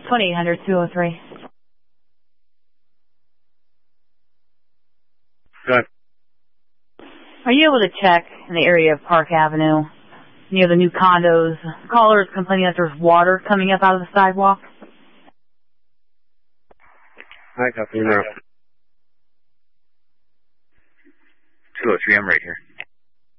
2800-203. Go ahead. Are you able to check in the area of Park Avenue, near the new condos? The caller is complaining that there's water coming up out of the sidewalk. Hi, copy. 203, I'm right here.